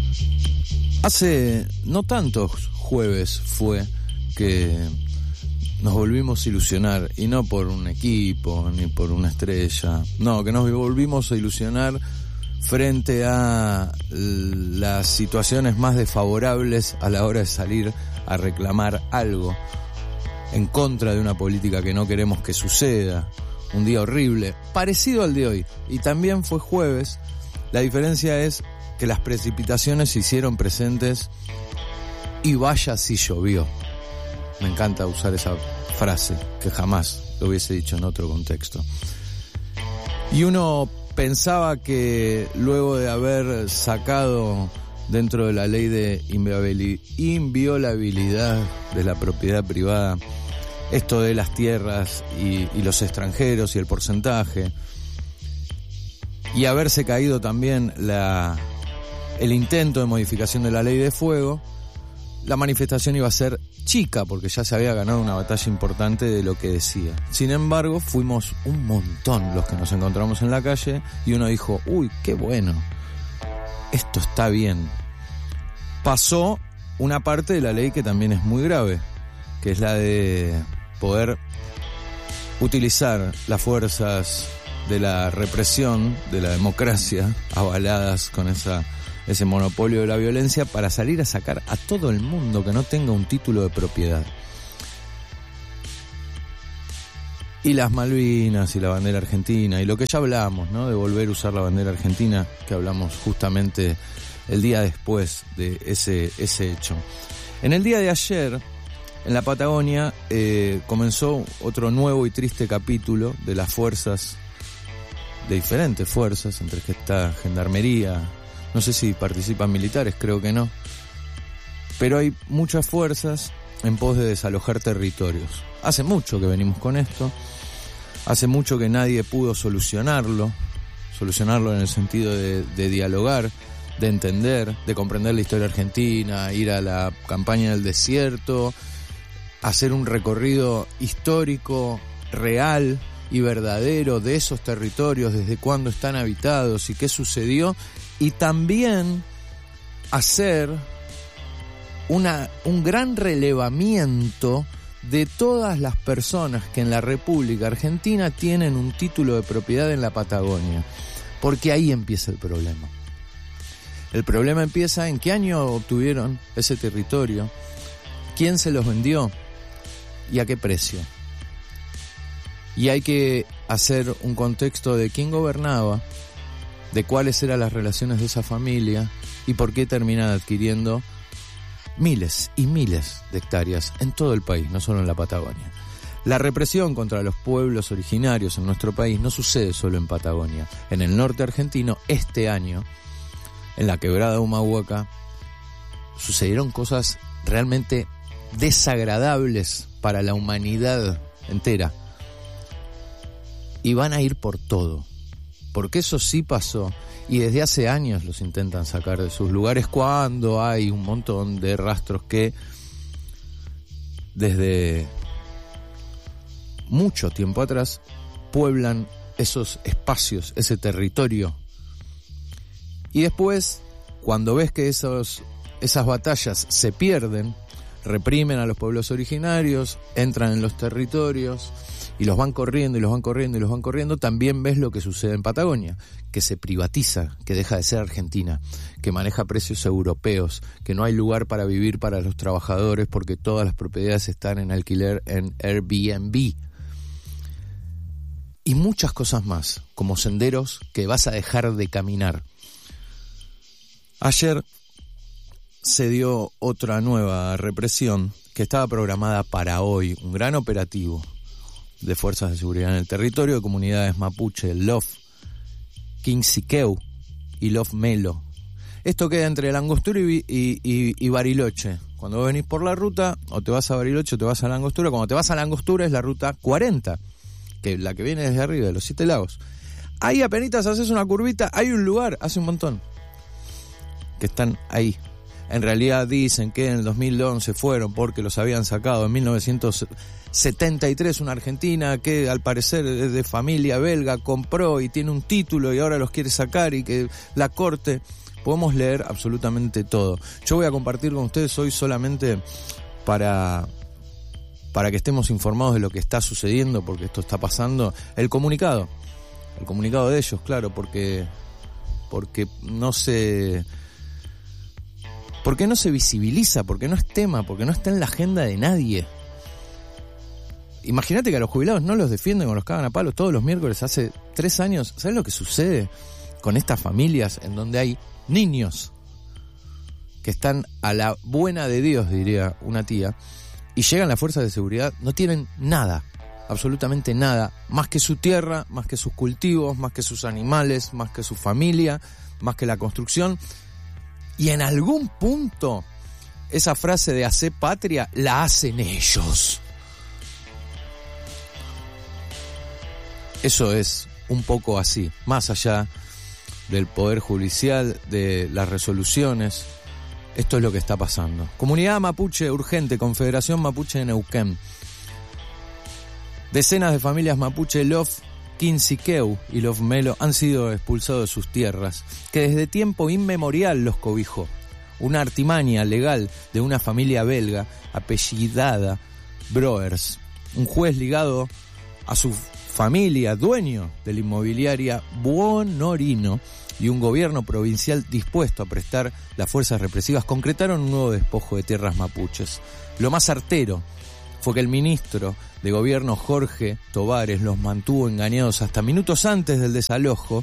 Hace no tantos jueves fue que nos volvimos a ilusionar, y no por un equipo ni por una estrella, no, que nos volvimos a ilusionar frente a las situaciones más desfavorables a la hora de salir a reclamar algo en contra de una política que no queremos que suceda. Un día horrible, parecido al de hoy, y también fue jueves. La diferencia es que las precipitaciones se hicieron presentes y vaya si llovió. Me encanta usar esa frase, que jamás lo hubiese dicho en otro contexto. Y uno pensaba que luego de haber sacado dentro de la ley de inviolabilidad de la propiedad privada esto de las tierras y los extranjeros y el porcentaje, y haberse caído también el intento de modificación de la ley de fuego, la manifestación iba a ser chica porque ya se había ganado una batalla importante de lo que decía. Sin embargo, fuimos un montón los que nos encontramos en la calle y uno dijo, uy, qué bueno, esto está bien. Pasó una parte de la ley que también es muy grave, que es la de poder utilizar las fuerzas de la represión, de la democracia, avaladas con ese monopolio de la violencia, para salir a sacar a todo el mundo que no tenga un título de propiedad. Y las Malvinas y la bandera argentina, y lo que ya hablamos, ¿no? De volver a usar la bandera argentina, que hablamos justamente el día después de ese hecho. En el día de ayer, en la Patagonia, comenzó otro nuevo y triste capítulo de las fuerzas, de diferentes fuerzas, entre que está Gendarmería, no sé si participan militares, creo que no, pero hay muchas fuerzas en pos de desalojar territorios. Hace mucho que venimos con esto, hace mucho que nadie pudo solucionarlo en el sentido de dialogar, de entender, de comprender la historia argentina, ir a la campaña del desierto, hacer un recorrido histórico, real y verdadero de esos territorios, desde cuándo están habitados y qué sucedió, y también hacer un gran relevamiento de todas las personas que en la República Argentina tienen un título de propiedad en la Patagonia, porque ahí empieza el problema. El problema empieza en qué año obtuvieron ese territorio, quién se los vendió y a qué precio. Y hay que hacer un contexto de quién gobernaba, de cuáles eran las relaciones de esa familia y por qué terminan adquiriendo miles y miles de hectáreas en todo el país, no solo en la Patagonia. La represión contra los pueblos originarios en nuestro país no sucede solo en Patagonia. En el norte argentino, este año, en la quebrada de Humahuaca, sucedieron cosas realmente desagradables para la humanidad entera. Y van a ir por todo, porque eso sí pasó, y desde hace años los intentan sacar de sus lugares cuando hay un montón de rastros que desde mucho tiempo atrás pueblan esos espacios, ese territorio. Y después, cuando ves que esas batallas se pierden, reprimen a los pueblos originarios, entran en los territorios y los van corriendo y los van corriendo y los van corriendo, también ves lo que sucede en Patagonia, que se privatiza, que deja de ser Argentina, que maneja precios europeos, que no hay lugar para vivir para los trabajadores porque todas las propiedades están en alquiler en Airbnb. Y muchas cosas más, como senderos que vas a dejar de caminar. Ayer se dio otra nueva represión que estaba programada para hoy, un gran operativo de fuerzas de seguridad en el territorio de comunidades mapuche, Lof Quinsiqueu y Lof Melo. Esto queda entre la Angostura y Bariloche. Cuando vos venís por la ruta, o te vas a Bariloche o te vas a la Angostura. Cuando te vas a la Angostura es la ruta 40, que es la que viene desde arriba, de los 7 lagos. Ahí apenitas haces una curvita, hay un lugar, hace un montón, que están ahí. En realidad dicen que en el 2011 fueron porque los habían sacado en 1973 una argentina que al parecer es de familia belga, compró y tiene un título y ahora los quiere sacar y que la corte... podemos leer absolutamente todo. Yo voy a compartir con ustedes hoy solamente para que estemos informados de lo que está sucediendo, porque esto está pasando, el comunicado de ellos, claro, porque no se visibiliza, porque no es tema, porque no está en la agenda de nadie. Imagínate que a los jubilados no los defienden o los cagan a palos todos los miércoles hace 3 años. ¿Sabes lo que sucede con estas familias en donde hay niños que están a la buena de Dios, diría una tía, y llegan las fuerzas de seguridad, no tienen nada, absolutamente nada, más que su tierra, más que sus cultivos, más que sus animales, más que su familia, más que la construcción, y en algún punto esa frase de hacé patria la hacen ellos. Eso es un poco así, más allá del poder judicial, de las resoluciones. Esto es lo que está pasando. Comunidad mapuche urgente, Confederación Mapuche de Neuquén. Decenas de familias mapuche Lof Quinsiqueu y Lof Melo han sido expulsados de sus tierras, que desde tiempo inmemorial los cobijó. Una artimaña legal de una familia belga apellidada Broers. Un juez ligado a su familia, dueño de la inmobiliaria Buonorino, y un gobierno provincial dispuesto a prestar las fuerzas represivas, concretaron un nuevo despojo de tierras mapuches. Lo más certero fue que el ministro de gobierno Jorge Tovares los mantuvo engañados hasta minutos antes del desalojo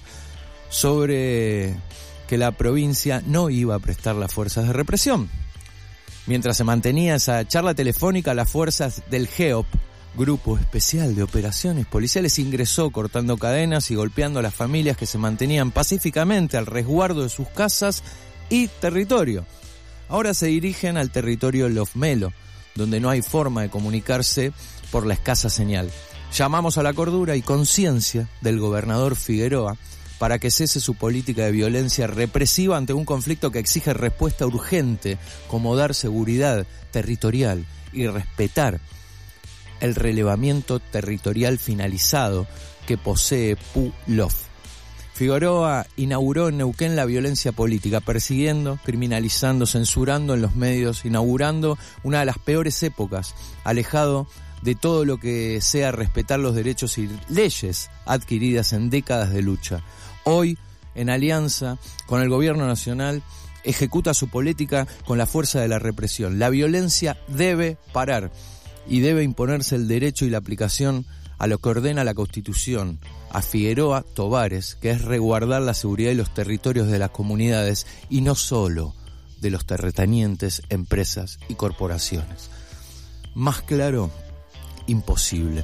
sobre que la provincia no iba a prestar las fuerzas de represión. Mientras se mantenía esa charla telefónica, las fuerzas del GEOP, Grupo Especial de Operaciones Policiales, ingresó cortando cadenas y golpeando a las familias que se mantenían pacíficamente al resguardo de sus casas y territorio. Ahora se dirigen al territorio Lof Melo, donde no hay forma de comunicarse por la escasa señal. Llamamos a la cordura y conciencia del gobernador Figueroa para que cese su política de violencia represiva ante un conflicto que exige respuesta urgente, como dar seguridad territorial y respetar el relevamiento territorial finalizado que posee PU-LOF. Figueroa inauguró en Neuquén la violencia política, persiguiendo, criminalizando, censurando en los medios, inaugurando una de las peores épocas, alejado de todo lo que sea respetar los derechos y leyes adquiridas en décadas de lucha. Hoy, en alianza con el gobierno nacional, ejecuta su política con la fuerza de la represión. La violencia debe parar y debe imponerse el derecho y la aplicación a lo que ordena la Constitución. A Figueroa Tovares, que es resguardar la seguridad de los territorios de las comunidades y no solo de los terratenientes, empresas y corporaciones. Más claro, imposible.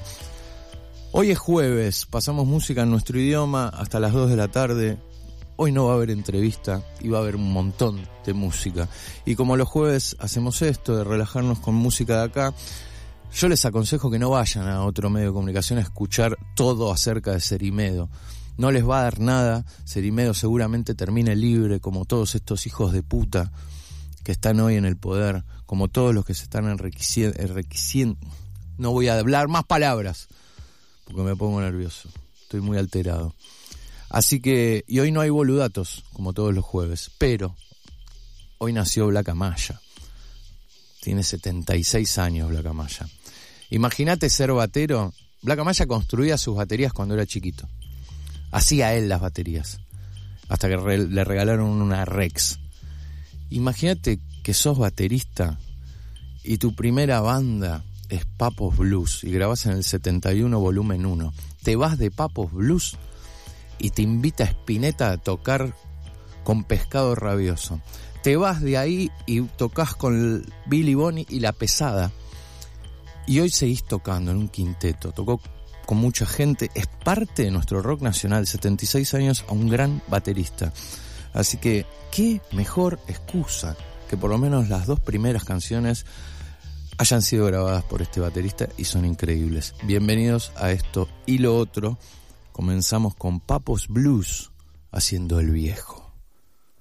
Hoy es jueves, pasamos música en nuestro idioma hasta las 2 de la tarde. Hoy no va a haber entrevista y va a haber un montón de música. Y como los jueves hacemos esto de relajarnos con música de acá, yo les aconsejo que no vayan a otro medio de comunicación a escuchar todo acerca de Cerimedo. No les va a dar nada. Cerimedo seguramente termine libre, como todos estos hijos de puta que están hoy en el poder, como todos los que se están enriqueciendo. No voy a hablar más palabras porque me pongo nervioso. Estoy muy alterado. Así que, y hoy no hay boludatos, como todos los jueves, pero hoy nació Black Amaya. Tiene 76 años Black Amaya. Imagínate ser batero. Black Amaya construía sus baterías cuando era chiquito. Hacía él las baterías. Hasta que le regalaron una Rex. Imagínate que sos baterista y tu primera banda es Papos Blues y grabás en el 71 volumen 1. Te vas de Papos Blues y te invita a Spinetta a tocar con Pescado Rabioso. Te vas de ahí y tocas con Billy Bonnie y La Pesada. Y hoy seguís tocando en un quinteto. Tocó con mucha gente. Es parte de nuestro rock nacional. 76 años a un gran baterista. Así que, qué mejor excusa que por lo menos las 2 primeras canciones hayan sido grabadas por este baterista y son increíbles. Bienvenidos a esto y lo otro. Comenzamos con Papos Blues haciendo El Viejo.